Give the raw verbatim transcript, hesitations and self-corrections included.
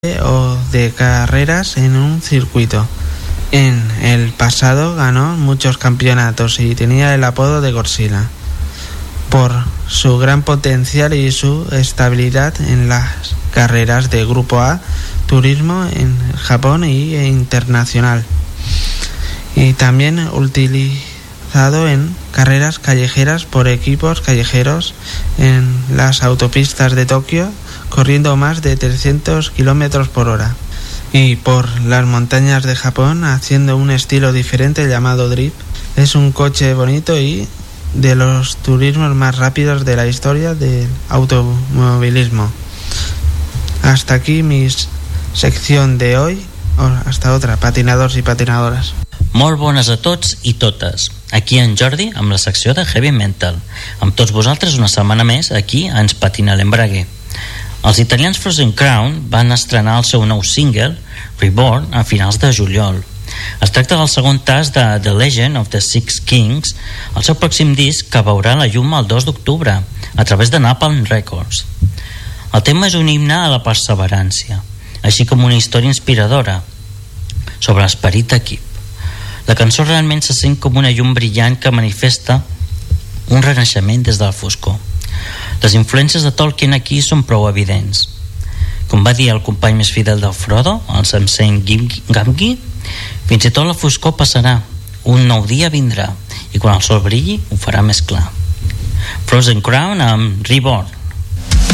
o de carreras en un circuito. En el pasado ganó muchos campeonatos y tenía el apodo de Godzilla por su gran potencial y su estabilidad en las carreras de Grupo A, turismo en Japón y internacional, y también utilizado en carreras callejeras por equipos callejeros en las autopistas de Tokio, corriendo más de trescientos kilómetros por hora, y por las montañas de Japón haciendo un estilo diferente llamado drift. Es un coche bonito y de los turismos más rápidos de la historia del automovilismo. Hasta aquí mi sección de hoy. Hasta otra, patinadors i patinadores. Molt bones a tots i totes. Aquí en Jordi amb la secció de Heavy Mental. Amb tots vosaltres una setmana més aquí a Ens patina l'embrague. Els italians Frozen Crown van estrenar el seu nou single, Reborn, a finals de juliol. Es tracta del segon tast de The Legend of the Six Kings, el seu pròxim disc, que veurà la llum el dos d'octubre a través de Napalm Records. El tema és un himne a la perseverància, així com una història inspiradora sobre l'esperit d'equip. La cançó realment se sent com una llum brillant que manifesta un renaixement des de la foscor. Les influències de Tolkien aquí són prou evidents. Com va dir el company més fidel del Frodo, el Samsen Gamgee, fins i tot la foscor passarà, un nou dia vindrà, i quan el sol brilli ho farà més clar. Frozen Crown amb Reborn.